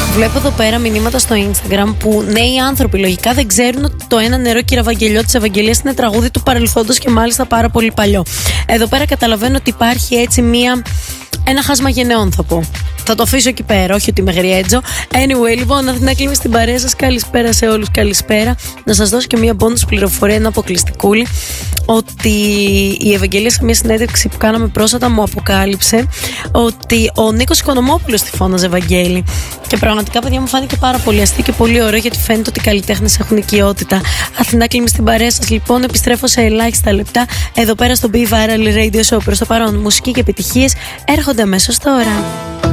Βλέπω εδώ πέρα μηνύματα στο Instagram που νέοι άνθρωποι λογικά δεν ξέρουν ότι το Ένα νερό κύριε Ευαγγελιό της Ευαγγελίας είναι τραγούδι του παρελθόντος και μάλιστα πάρα πολύ παλιό. Εδώ πέρα καταλαβαίνω ότι υπάρχει έτσι ένα χάσμα γενναιών, θα πω. Θα το αφήσω εκεί πέρα, όχι ότι με γριέτζω. Anyway, λοιπόν, Αθηνά Κλίμη στην παρέα σας. Καλησπέρα σε όλους, καλησπέρα. Να σας δώσω και μία bonus πληροφορία, ένα αποκλειστικούλι. Ότι η Ευαγγελία σε μία συνέντευξη που κάναμε πρόσφατα μου αποκάλυψε ότι ο Νίκος Οικονομόπουλος τη φώναζε Ευαγγέλη. Και πραγματικά, παιδιά, μου φάνηκε πάρα πολύ αστείο και πολύ ωραίο, γιατί φαίνεται ότι οι καλλιτέχνες έχουν οικειότητα. Αθηνά Κλίμη στην παρέα σας, λοιπόν. Επιστρέφω σε ελάχιστα λεπτά εδώ πέρα στο Be Viral Radio Show. Προς το παρόν, μουσική και επιτυχίες έρχονται αμέσως τώρα.